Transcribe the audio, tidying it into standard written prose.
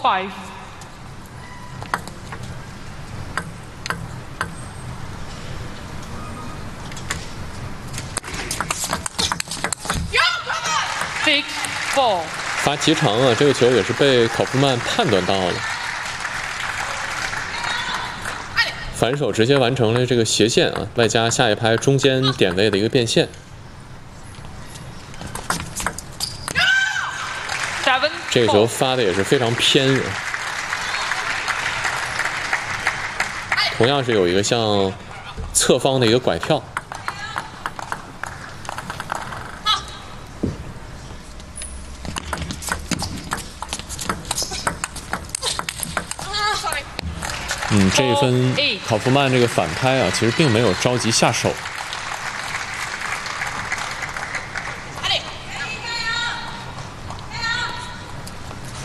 5. 6-4. 罚极长啊！这个球也是被考夫曼判断到了，反手直接完成了这个斜线啊，外加下一拍中间点位的一个变现。这个球发的也是非常偏啊，同样是有一个像侧方的一个拐跳。这一分考夫曼这个反拍啊，其实并没有着急下手。